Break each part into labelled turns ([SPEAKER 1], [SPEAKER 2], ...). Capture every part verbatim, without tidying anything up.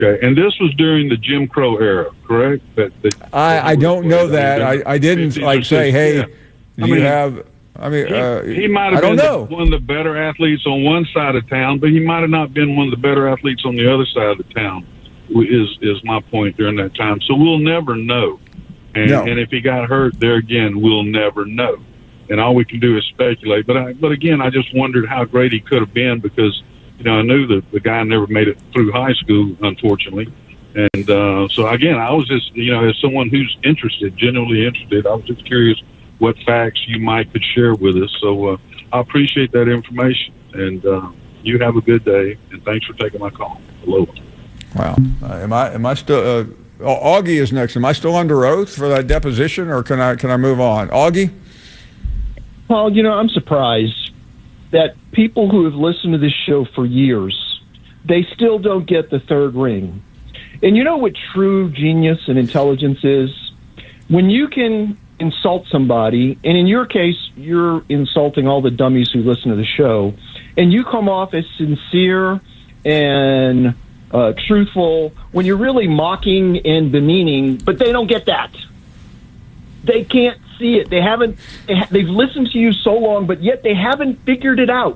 [SPEAKER 1] Okay, and this was during the Jim Crow era, correct? That, that,
[SPEAKER 2] I,
[SPEAKER 1] that
[SPEAKER 2] I don't know that.
[SPEAKER 1] I, mean,
[SPEAKER 2] I, I didn't like say, hey,
[SPEAKER 1] yeah.
[SPEAKER 2] do
[SPEAKER 1] I
[SPEAKER 2] you
[SPEAKER 1] mean,
[SPEAKER 2] have? I mean,
[SPEAKER 1] he,
[SPEAKER 2] uh,
[SPEAKER 1] he might have
[SPEAKER 2] I
[SPEAKER 1] been
[SPEAKER 2] don't know.
[SPEAKER 1] The, one of the better athletes on one side of town, but he might have not been one of the better athletes on the other side of the town. Is is my point during that time? So we'll never know. And,
[SPEAKER 2] no.
[SPEAKER 1] and if he got hurt, there again, we'll never know. And all we can do is speculate. But I, but again, I just wondered how great he could have been because, you know, I knew that the guy never made it through high school, unfortunately. And uh, so, again, I was just, you know, as someone who's interested, genuinely interested, I was just curious what facts you might could share with us. So uh, I appreciate that information. And uh, you have a good day. And thanks for taking my call. Aloha.
[SPEAKER 2] Wow. Uh, am I am I still uh, Augie is next. Am I still under oath for that deposition, or can I can I move on? Augie?
[SPEAKER 3] Paul, you know, I'm surprised that people who have listened to this show for years, they still don't get the third ring. And you know what true genius and intelligence is? When you can insult somebody, and in your case, you're insulting all the dummies who listen to the show, and you come off as sincere and uh, truthful when you're really mocking and demeaning, but they don't get that. They can't see it. They haven't, they ha- they've listened to you so long, but yet they haven't figured it out.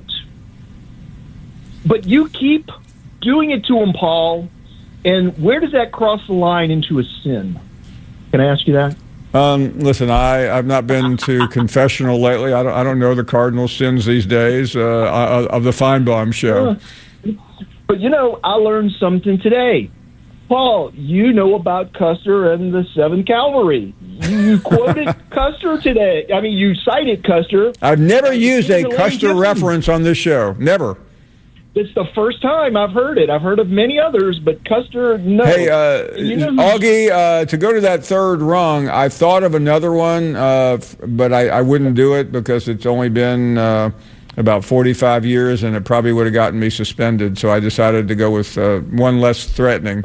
[SPEAKER 3] But you keep doing it to them, Paul, and where does that cross the line into a sin? Can I ask you that?
[SPEAKER 2] Um, listen, I, I've not been to confessional lately. I don't, I don't know the cardinal sins these days uh, of the Feinbaum show.
[SPEAKER 3] Uh, but, you know, I learned something today. Paul, you know about Custer and the Seventh Cavalry. You quoted Custer today. I mean, you cited Custer.
[SPEAKER 2] I've never used a
[SPEAKER 3] Lane
[SPEAKER 2] Custer
[SPEAKER 3] Kiffin.
[SPEAKER 2] reference on this show. Never.
[SPEAKER 3] It's the first time I've heard it. I've heard of many others, but Custer, no.
[SPEAKER 2] Hey, uh,
[SPEAKER 3] you know
[SPEAKER 2] Augie, uh, to go to that third rung, I thought of another one, uh, but I, I wouldn't do it because it's only been uh, about forty-five years, and it probably would have gotten me suspended. So I decided to go with uh, one less threatening.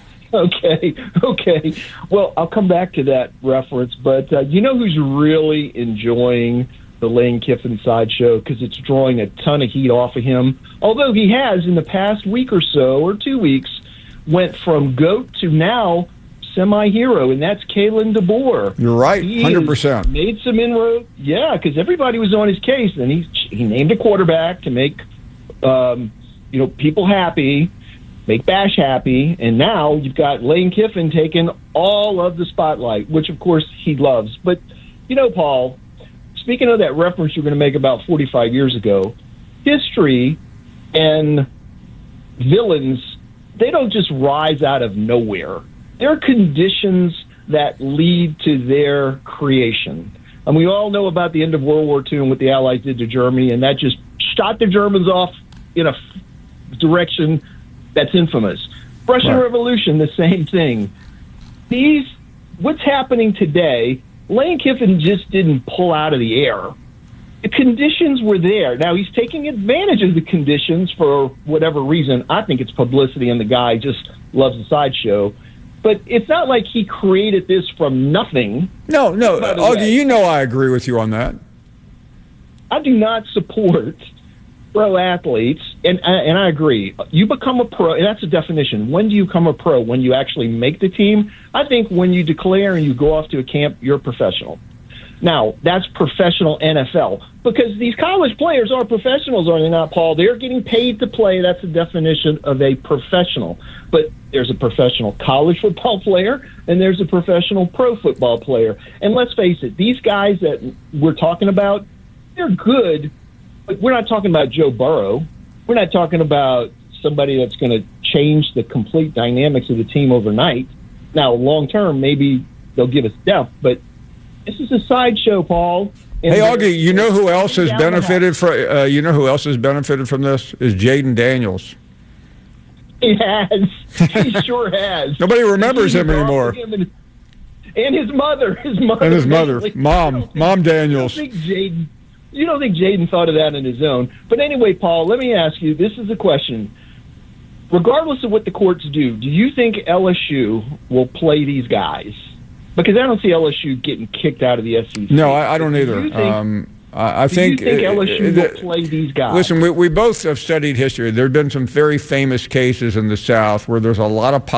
[SPEAKER 3] Okay, okay. Well, I'll come back to that reference, but uh, you know who's really enjoying the Lane Kiffin sideshow because it's drawing a ton of heat off of him, although he has in the past week or so, or two weeks, went from GOAT to now semi-hero, and that's Kalen DeBoer.
[SPEAKER 2] You're right,
[SPEAKER 3] He
[SPEAKER 2] one hundred percent.
[SPEAKER 3] Made some inroad, yeah, because everybody was on his case, and he he named a quarterback to make um, you know people happy, make Bash happy, and now you've got Lane Kiffin taking all of the spotlight, which of course he loves. But you know, Paul, speaking of that reference you're going to make about forty-five years ago, history and villains, they don't just rise out of nowhere. There are conditions that lead to their creation. And we all know about the end of World War Two and what the Allies did to Germany, and that just shot the Germans off in a direction that's infamous. Russian
[SPEAKER 2] Right.
[SPEAKER 3] Revolution, the same thing. These, what's happening today, Lane Kiffin just didn't pull out of the air. The conditions were there. Now, he's taking advantage of the conditions for whatever reason. I think it's publicity, and the guy just loves the sideshow. But it's not like he created this from nothing.
[SPEAKER 2] No, no,
[SPEAKER 3] By the
[SPEAKER 2] Augie,
[SPEAKER 3] way,
[SPEAKER 2] you know I agree with you on that.
[SPEAKER 3] I do not support pro athletes, and and I agree. You become a pro, and that's a definition. When do you become a pro? When you actually make the team? I think when you declare and you go off to a camp, you're a professional. Now, that's professional N F L, because these college players are professionals, are they not, Paul? They're getting paid to play. That's the definition of a professional. But there's a professional college football player, and there's a professional pro football player. And let's face it, these guys that we're talking about, they're good, but we're not talking about Joe Burrow. We're not talking about somebody that's going to change the complete dynamics of the team overnight. Now, long term, maybe they'll give us depth, but this is a sideshow, Paul. And
[SPEAKER 2] Hey, Augie, you know who else has
[SPEAKER 3] down the
[SPEAKER 2] benefited from? Uh, you know who else has benefited from this? Is Jaden Daniels.
[SPEAKER 3] He has. He sure has.
[SPEAKER 2] Nobody remembers him anymore.
[SPEAKER 3] Him and, and his mother. His mother.
[SPEAKER 2] And his mother,
[SPEAKER 3] Like,
[SPEAKER 2] Mom,
[SPEAKER 3] think,
[SPEAKER 2] Mom Daniels.
[SPEAKER 3] You don't think Jaden? You don't think Jaden thought of that on his own? But anyway, Paul, let me ask you. This is a question. Regardless of what the courts do, do you think L S U will play these guys? Because I don't see L S U getting kicked out of the S E C.
[SPEAKER 2] No, I, I don't
[SPEAKER 3] Do
[SPEAKER 2] either.
[SPEAKER 3] you think,
[SPEAKER 2] Um, I
[SPEAKER 3] Do
[SPEAKER 2] think,
[SPEAKER 3] you think L S U
[SPEAKER 2] uh,
[SPEAKER 3] will play these guys?
[SPEAKER 2] Listen, we, we both have studied history. There have been some very famous cases in the South where there's a lot of